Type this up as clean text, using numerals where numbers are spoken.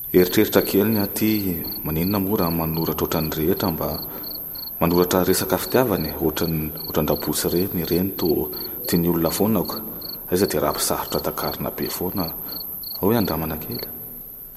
Eritreritra kely ny aty maninona moa raha manoratra ohatran'ny rehetra mba manoratra resaka fitiavany ohatran-dabosy reny to tiany olona foana ko aiza dia raha mpisarotra takarina be foana. Ao andramana kely.